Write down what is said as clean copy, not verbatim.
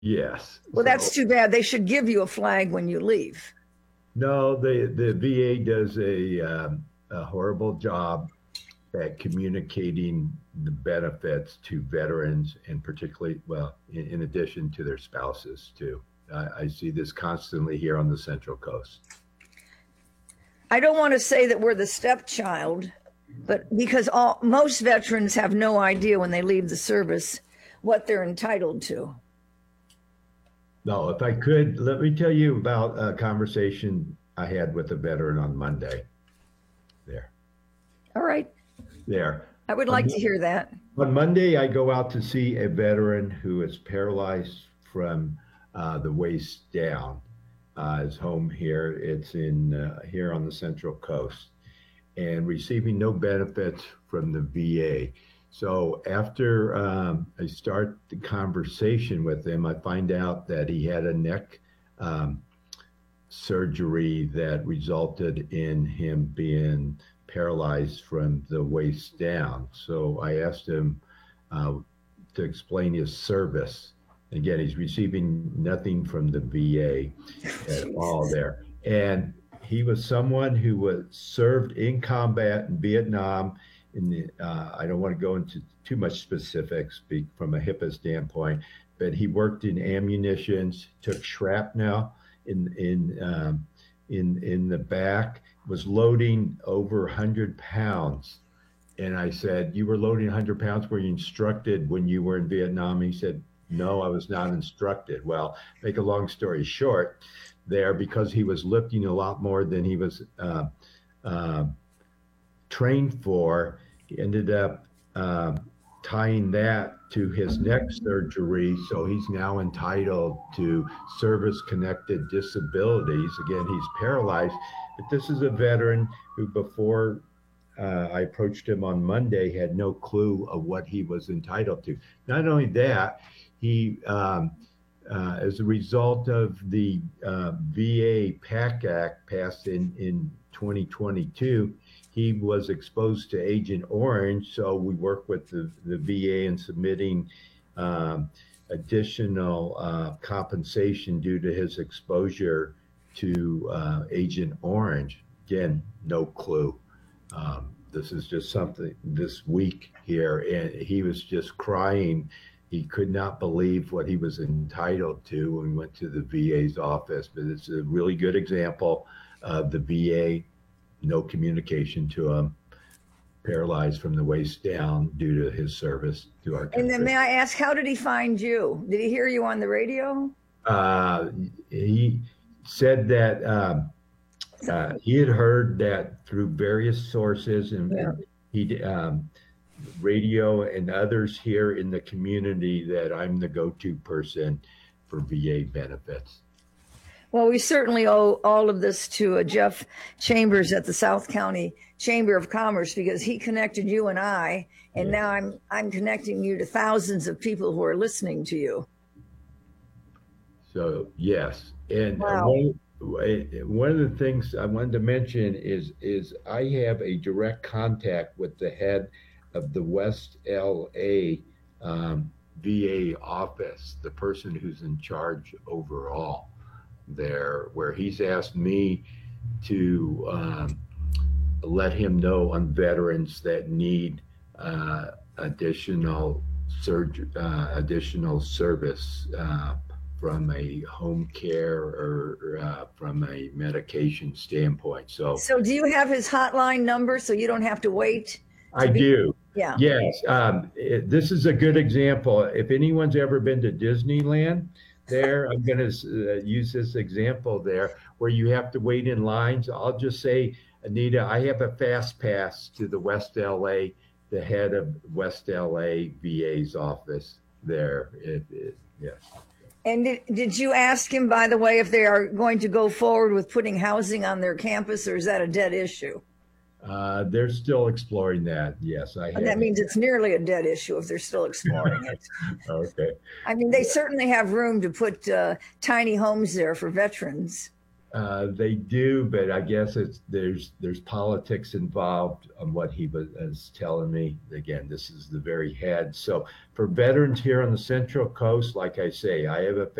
Yes. Well, that's too bad. They should give you a flag when you leave. No, the VA does a horrible job at communicating the benefits to veterans, and particularly, well, in addition to their spouses too. I see this constantly here on the Central Coast. I don't want to say that we're the stepchild, but because most veterans have no idea when they leave the service what they're entitled to. No, if I could, let me tell you about a conversation I had with a veteran on Monday. There. All right. There. I would like to hear that. On Monday, I go out to see a veteran who is paralyzed from the waist down. His home here, it's in here on the Central Coast, and receiving no benefits from the VA. So after I start the conversation with him, I find out that he had a neck surgery that resulted in him being paralyzed from the waist down. So I asked him to explain his service. Again, he's receiving nothing from the VA at all there. And he was someone who was served in combat in Vietnam. I don't want to go into too much specifics from a HIPAA standpoint, but he worked in ammunitions, took shrapnel in the back, was loading over 100 pounds. And I said, "You were loading 100 pounds? Were you instructed when you were in Vietnam?" He said, "No, I was not instructed." Well, make a long story short, there, because he was lifting a lot more than he was trained for, he ended up tying that to his neck surgery. So he's now entitled to service-connected disabilities. Again, he's paralyzed, but this is a veteran who, before I approached him on Monday, had no clue of what he was entitled to. Not only that, he, as a result of the VA PAC Act passed in 2022, he was exposed to Agent Orange. So we work with the VA in submitting additional compensation due to his exposure to Agent Orange. Again, no clue. This is just something this week here, and he was just crying. He could not believe what he was entitled to when we went to the VA's office. But it's a really good example of the VA, no communication to him, paralyzed from the waist down due to his service to our country. And then may I ask, how did he find you? Did he hear you on the radio? He said that he had heard that through various sources, and he radio and others here in the community, that I'm the go-to person for VA benefits. Well, we certainly owe all of this to Jeff Chambers at the South County Chamber of Commerce, because he connected you and I, and now I'm connecting you to thousands of people who are listening to you. So yes, and wow. One of the things I wanted to mention is I have a direct contact with the head of the West LA VA office, the person who's in charge overall there, where he's asked me to let him know on veterans that need additional service from a home care or from a medication standpoint. So do you have his hotline number so you don't have to wait? I do. Yeah. Yes. This is a good example. If anyone's ever been to Disneyland, there, I'm going to use this example there, where you have to wait in lines. I'll just say, Anita, I have a fast pass to the West LA, the head of West LA VA's office there. Yes. And did you ask him, by the way, if they are going to go forward with putting housing on their campus, or is that a dead issue? They're still exploring that. Yes, I have. And that means it's nearly a dead issue if they're still exploring it. Okay. I mean, they certainly have room to put tiny homes there for veterans. They do, but I guess there's politics involved on what he was telling me. Again, this is the very head. So for veterans here on the Central Coast, like I say, I have a